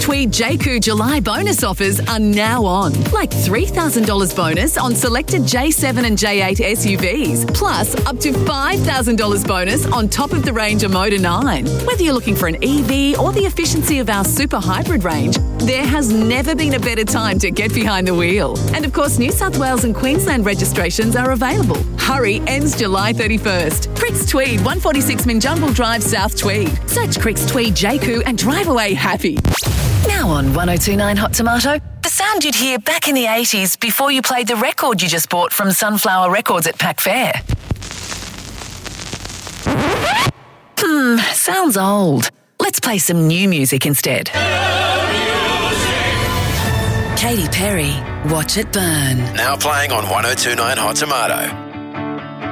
Tweed JQ July bonus offers are now on. Like $3,000 bonus on selected J7 and J8 SUVs, plus up to $5,000 bonus on top of the range of Motor 9. Whether you're looking for an EV or the efficiency of our super hybrid range, there has never been a better time to get behind the wheel. And of course, New South Wales and Queensland registrations are available. Hurry ends July 31st. Cricks Tweed, 146 Minjungle Drive, South Tweed. Search Cricks Tweed JQ and drive away happy. Now on 1029 Hot Tomato, the sound you'd hear back in the 80s before you played the record you just bought from Sunflower Records at Pack Fair. Sounds old. Let's play some new music instead. Katy Perry, Watch It Burn. Now playing on 1029 Hot Tomato.